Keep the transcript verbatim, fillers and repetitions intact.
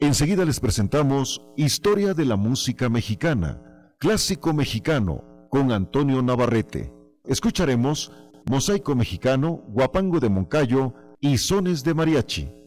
Enseguida les presentamos Historia de la Música Mexicana, Clásico Mexicano, con Antonio Navarrete. Escucharemos Mosaico Mexicano, Guapango de Moncayo y Sones de Mariachi.